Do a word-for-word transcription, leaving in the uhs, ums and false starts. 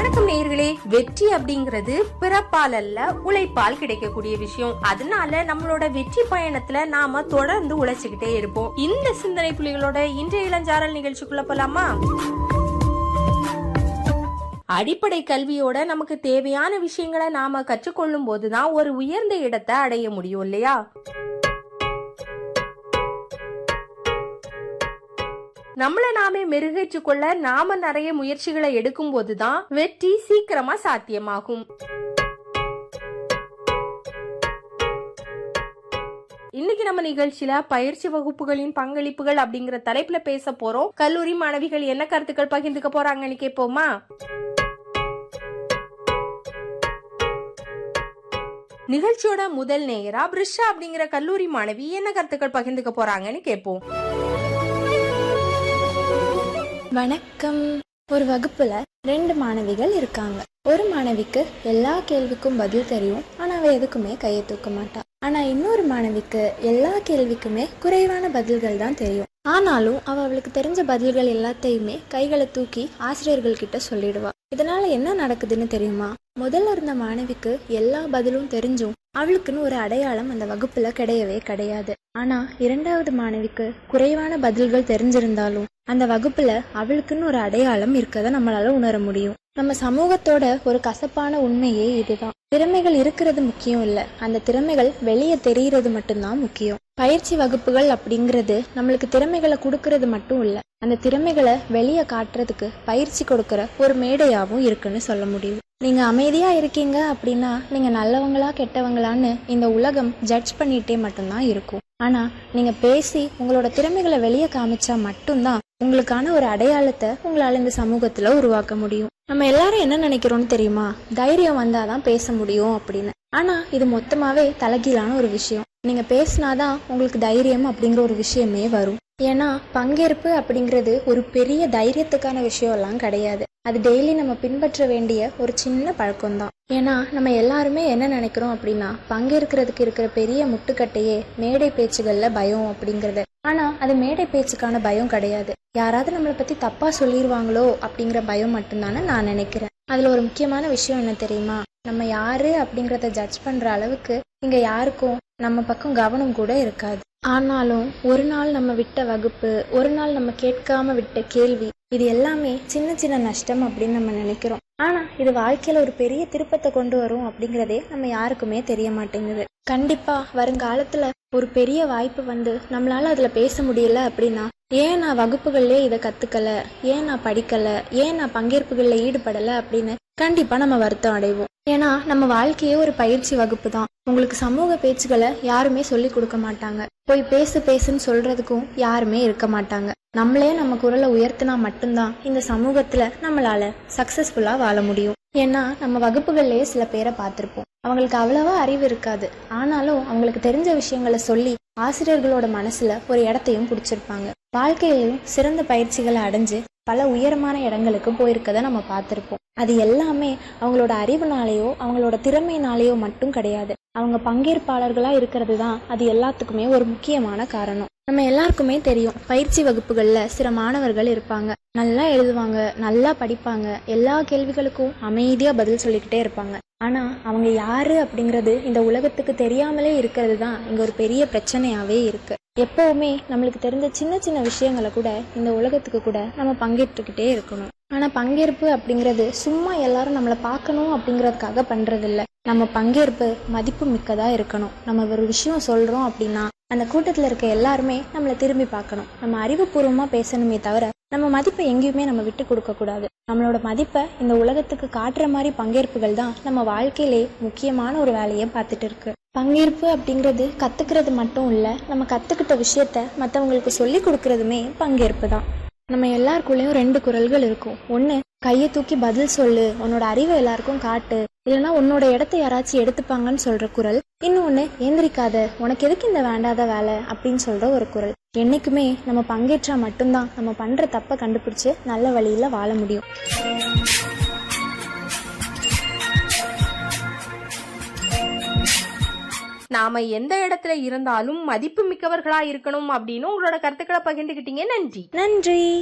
வணக்கம் நேயர்களே. வெற்றி அப்படிங்கிறது பிறப்பால் அல்ல, உழைப்பால் கிடைக்கக்கூடிய விஷயம். அதனால நம்மளோட வெற்றி பயணத்துல நாம தொடர்ந்து உழைச்சுக்கிட்டே இருப்போம். இந்த சிந்தனை புலிகளோட இன்றைய இளஞ்சாரல் நிகழ்ச்சிக்குள்ள போலாமா? அடிப்படை கல்வியோட நமக்கு தேவையான விஷயங்களை நாம கற்றுக்கொள்ளும் போதுதான் ஒரு உயர்ந்த இடத்தை அடைய முடியும் இல்லையா? நம்மளை நாமே மெருகேற்றுக் கொள்ள நாம நிறைய முயற்சிகளை எடுக்கும் போதுதான் வெற்றி சீக்கிரமா சாத்தியமாகும். இன்னைக்கு நம்ம நிகழ்ச்சியில பயிற்சி வகுப்புகளின் பங்களிப்புகள் அப்படிங்கிற தலைப்புல பேச போறோம். கல்லூரி மாணவிகள் என்ன கருத்துக்கள் பகிர்ந்துக்க போறாங்கன்னு கேட்போமா? நிகழ்ச்சியோட முதல் நேயரா பிரிஷா அப்படிங்கிற கல்லூரி மாணவி என்ன கருத்துக்கள் பகிர்ந்துக்க போறாங்கன்னு கேட்போம். வணக்கம். ஒரு வகுப்புல ரெண்டு மாணவிகள் இருக்காங்க. ஒரு மாணவிக்கு எல்லா கேள்விக்கும் பதில் தெரியும், ஆனா அவ எதுக்குமே கையை தூக்க மாட்டா. ஆனா இன்னொரு மாணவிக்கு எல்லா கேள்விக்குமே குறைவான பதில்கள் தான் தெரியும். ஆனாலும் அவ அவளுக்கு தெரிஞ்ச பதில்கள் எல்லாத்தையுமே கைகளை தூக்கி ஆசிரியர்கள் கிட்ட சொல்லிடுவா. இதனால என்ன நடக்குதுன்னு தெரியுமா? முதல்ல இருந்த மாணவிக்கு எல்லா பதிலும் தெரிஞ்சும் அவளுக்குன்னு ஒரு அடையாளம் அந்த வகுப்புல கிடையவே கிடையாது. ஆனா இரண்டாவது மாணவிக்கு குறைவான பதில்கள் தெரிஞ்சிருந்தாலும் அந்த வகுப்புல அவளுக்குன்னு ஒரு அடையாளம் இருக்கதை நம்மளால உணர முடியும். நம்ம சமூகத்தோட ஒரு கசப்பான உண்மையே இதுதான். திறமைகள் இருக்கிறது முக்கியம் இல்ல, அந்த திறமைகள் வெளியே தெரிகிறது மட்டும்தான் முக்கியம். பயிற்சி வகுப்புகள் அப்படிங்கிறது நம்மளுக்கு திறமைகளை கொடுக்கறது மட்டும் இல்ல, அந்த திறமைகளை வெளியே காட்டுறதுக்கு பயிற்சி கொடுக்கற ஒரு மேடையாவும் இருக்குன்னு சொல்ல முடியும். நீங்க அமைதியா இருக்கீங்க அப்படின்னா நீங்க நல்லவங்களா கெட்டவங்களான்னு இந்த உலகம் ஜட்ஜ் பண்ணிட்டே மட்டும்தான் இருக்கும். ஆனா நீங்க பேசி உங்களோட திறமைகளை வெளியே காமிச்சா மட்டும்தான் உங்களுக்கான ஒரு அடையாளத்தை உங்களால இந்த சமூகத்துல உருவாக்க முடியும். நம்ம எல்லாரும் என்ன நினைக்கிறோம்னு தெரியுமா? தைரியம் வந்தாதான் பேச முடியும் அப்படின்னு. ஆனா இது மொத்தமாவே தலைகீழான ஒரு விஷயம். நீங்க பேசினாதான் உங்களுக்கு தைரியம் அப்படிங்கிற ஒரு விஷயமே வரும். ஏன்னா பங்கேற்பு அப்படிங்கிறது ஒரு பெரிய தைரியத்துக்கான விஷயம் எல்லாம் கிடையாது. அது டெய்லி நம்ம பின்பற்ற வேண்டிய ஒரு சின்ன பழக்கம்தான். ஏன்னா நம்ம எல்லாருமே என்ன நினைக்கிறோம் அப்படின்னா, பங்கேற்கிறதுக்கு இருக்கிற பெரிய முட்டுக்கட்டையே மேடை பேச்சுகள்ல பயம் அப்படிங்கிறது. ஆனா அது மேடை பேச்சுக்கான பயம் கிடையாது. யாராவது நம்மளை பத்தி தப்பா சொல்லிடுவாங்களோ அப்படிங்கிற பயம் மட்டும்தானே நான் நினைக்கிறேன். அதுல ஒரு முக்கியமான விஷயம் என்ன தெரியுமா? நம்ம யாரு அப்படிங்கறத ஜட்ஜ் பண்ற அளவுக்கு இங்க யாருக்கும் நம்ம பக்கம் கவனம் கூட இருக்காது. ஆனாலும் ஒரு நாள் நம்ம விட்ட வகுப்பு, ஒரு நாள் நம்ம கேட்காம விட்ட கேள்வி, இது எல்லாமே சின்ன சின்ன நஷ்டம் அப்படின்னு நம்ம நினைக்கிறோம். ஆனா இது வாழ்க்கையில ஒரு பெரிய திருப்பத்தை கொண்டு வரும் அப்படிங்கறதே நம்ம யாருக்குமே தெரிய மாட்டேங்குது. கண்டிப்பா வருங்காலத்துல ஒரு பெரிய வாய்ப்பு வந்து நம்மளால அதுல பேச முடியல அப்படின்னா, ஏன் நான் வகுப்புகள்லயே இதை கத்துக்கல, ஏன் நான் படிக்கல, ஏன் நான் பங்கேற்புகள்ல ஈடுபடல அப்படின்னு கண்டிப்பா நம்ம வருத்தம் அடைவோம். ஏன்னா நம்ம வாழ்க்கையே ஒரு பயிற்சி வகுப்பு தான். உங்களுக்கு சமூக பேச்சுகளை யாருமே சொல்லி கொடுக்க மாட்டாங்க. போய் பேசு பேசுன்னு சொல்றதுக்கும் யாருமே இருக்க மாட்டாங்க. நம்மளே நம்ம குரலை உயர்த்தினா மட்டும்தான் இந்த சமூகத்துல நம்மளால சக்சஸ்ஃபுல்லா வாழ முடியும். ஏன்னா நம்ம வகுப்புகள்லயே சில பேரை பார்த்திருப்போம். அவங்களுக்கு அவ்வளவா அறிவு இருக்காது, ஆனாலும் அவங்களுக்கு தெரிஞ்ச விஷயங்களை சொல்லி ஆசிரியர்களோட மனசுல ஒரு இடத்தையும் பிடிச்சிருப்பாங்க. வாழ்க்கையிலும் சிறந்த பயிற்சிகளை அடைஞ்சு பல உயரமான இடங்களுக்கு போயிருக்கதை நம்ம பார்த்திருப்போம். அது எல்லாமே அவங்களோட அறிவுனாலேயோ அவங்களோட திறமையினாலேயோ மட்டும் கிடையாது. அவங்க பங்கேற்பாளர்களா இருக்கிறது தான் அது எல்லாத்துக்குமே ஒரு முக்கியமான காரணம். நம்ம எல்லாருக்குமே தெரியும், பயிற்சி வகுப்புகள்ல சில மாணவர்கள் இருப்பாங்க. நல்லா எழுதுவாங்க, நல்லா படிப்பாங்க, எல்லா கேள்விகளுக்கும் அமைதியா பதில் சொல்லிக்கிட்டே இருப்பாங்க. ஆனா அவங்க யாரு அப்படிங்கிறது இந்த உலகத்துக்கு தெரியாமலே இருக்கிறது தான் இங்க ஒரு பெரிய பிரச்சனையாவே இருக்கு. எப்பவுமே நம்மளுக்கு தெரிஞ்ச சின்ன சின்ன விஷயங்களை கூட இந்த உலகத்துக்கு கூட நம்ம பங்கேற்றுக்கிட்டே இருக்கணும். ஆனா பங்கேற்பு அப்படிங்கிறது சும்மா எல்லாரும் நம்மளை பார்க்கணும் அப்படிங்கறதுக்காக பண்றது இல்ல. நம்ம பங்கேற்பு மதிப்பு மிக்கதா இருக்கணும். நம்ம ஒரு விஷயம் சொல்றோம் அப்படின்னா அந்த கூட்டத்துல இருக்க எல்லாருமே நம்மளை திரும்பி பார்க்கணும். நம்ம அறிவுபூர்வமா பேசணுமே தவிர நம்ம மதிப்பை எங்கேயுமே நம்ம விட்டு கொடுக்க கூடாது. நம்மளோட மதிப்பை இந்த உலகத்துக்கு காட்டுற மாதிரி பங்கேற்புகள் தான் நம்ம வாழ்க்கையிலே முக்கியமான ஒரு வேலையை பார்த்துட்டு இருக்கு. பங்கேற்பு அப்படிங்கிறது கத்துக்கிறது மட்டும் இல்ல, நம்ம கத்துக்கிட்ட விஷயத்த மற்றவங்களுக்கு சொல்லி கொடுக்கறதுமே பங்கேற்பு தான். நம்ம எல்லாருக்குள்ளேயும் ரெண்டு குரல்கள் இருக்கும். ஒண்ணு கையை தூக்கி பதில் சொல்லு, உன்னோட அறிவை எல்லாருக்கும் காட்டு, இல்லைன்னா உன்னோட இடத்த யாராச்சும் எடுத்துப்பாங்கன்னு சொல்ற குரல். இன்னொன்னு எந்திரிக்காத, உனக்கு எதுக்கு இந்த வேண்டாத வேலை அப்படின்னு சொல்ற ஒரு குரல். என்னைக்குமே நம்ம பங்கேற்றா மட்டும்தான் நம்ம பண்ற தப்பை கண்டுபிடிச்சு நல்ல வழியில வாழ முடியும். நாம எந்த இடத்துல இருந்தாலும் மதிப்பு மிக்கவர்களா இருக்கணும் அப்படின்னு உங்களோட கருத்துக்களை பகிர்ந்துக்கிட்டீங்க. நன்றி. நன்றி.